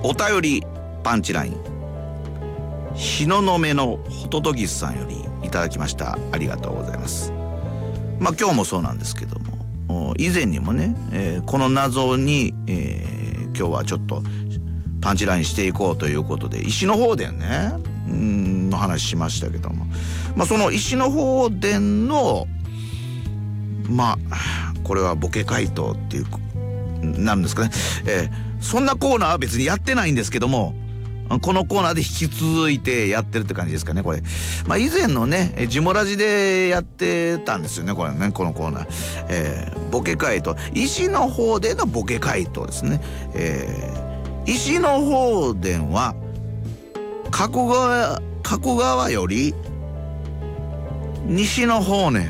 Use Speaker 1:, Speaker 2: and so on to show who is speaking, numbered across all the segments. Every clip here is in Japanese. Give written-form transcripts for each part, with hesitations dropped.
Speaker 1: お便りパンチライン、東雲のホトトギスさんよりいただきました。ありがとうございます。今日もそうなんですけども、以前にもね、この謎に、今日はちょっとパンチラインしていこうということで、石の方殿ねの話しましたけども、その石の方殿のこれはボケ回答っていうなんですかね、そんなコーナーは別にやってないんですけども、このコーナーで引き続いてやってるって感じですかね、これ。以前のね、ジモラジでやってたんですよね、これね、このコーナー。ボケ回答。石の方でのボケ回答ですね。石の方殿は、加古川より、西の方ね。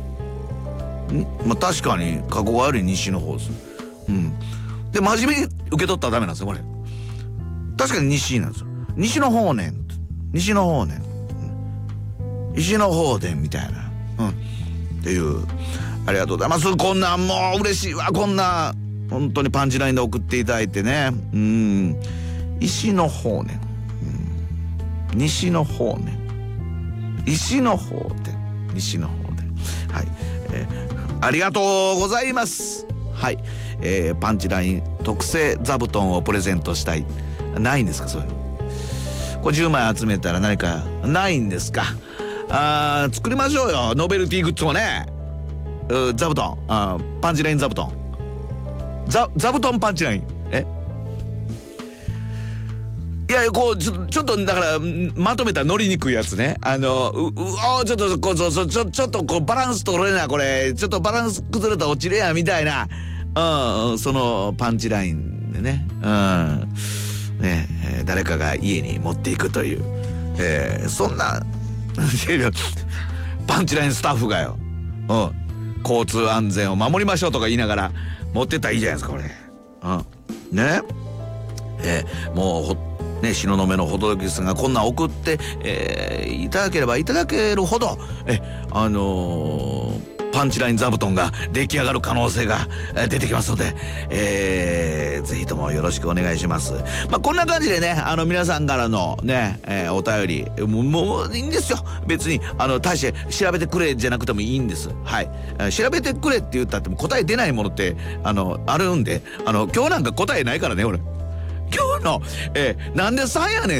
Speaker 1: 確かに、加古川より西の方です。で、真面目に受け取ったらダメなんですよ、これ。確かに西なんですよ。西の方ねん。西の方ねん。石の方でみたいな。っていう。ありがとうございます。こんなんもう嬉しいわ。こんな、本当にパンチラインで送っていただいてね。石の方ねん。西の方ねん。石の方で。西の方で。はい。ありがとうございます。はい。パンチライン特製座布団をプレゼントしたい。ないんですか、そういうの。これ10枚集めたら何かないんですか。作りましょうよ、ノベルティグッズもね。座布団、パンチライン座布団、座布団パンチライン。いや、こうちょっとだからまとめたら乗りにくいやつね。ちょっとこうちょっとこうバランス取れな、これちょっとバランス崩れたら落ちるやみたいな、そのパンチラインでね、誰かが家に持っていくという、そんなパンチラインスタッフがよ、交通安全を守りましょうとか言いながら持ってったらいいじゃないですか、これ。ね、もうね、東雲のホトトギスさんがこんなん送って、いただければいただけるほど、パンチライン座布団が出来上がる可能性が出てきますので、ぜひともよろしくお願いします。こんな感じでね、皆さんからのね、お便りもういいんですよ。別に大して調べてくれじゃなくてもいいんです。はい。調べてくれって言ったっても答え出ないものってあるんで、今日なんか答えないからね、俺。今日の、なんで3やねん